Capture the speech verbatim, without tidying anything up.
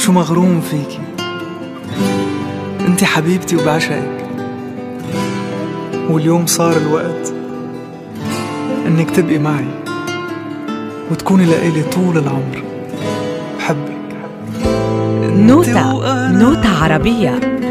شو مغروم فيكي، انتي حبيبتي وبعشقك. واليوم صار الوقت انك تبقي معي وتكوني لإلي طول العمر. بحبك. نوتة نوتة عربية.